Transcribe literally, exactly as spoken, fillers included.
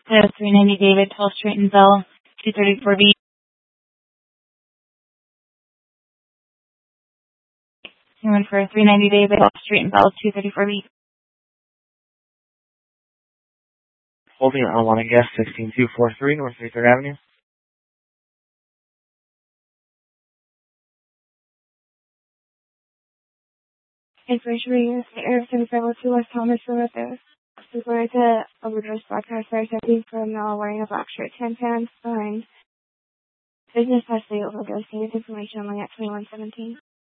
to three ninety David, twelfth Street in Bell, two thirty-four B. Human for three ninety David, twelfth Street in Bell, two thirty-four B. Holding on one and guest, sixteen two four three North thirty-third Avenue. Information reading the Air seventy-five oh two West Thomas Road there. This is where the overdose broadcast fire seventeen from now wearing a black shirt, ten pounds behind. Business has the overdose. Needed information only at twenty-one seventeen.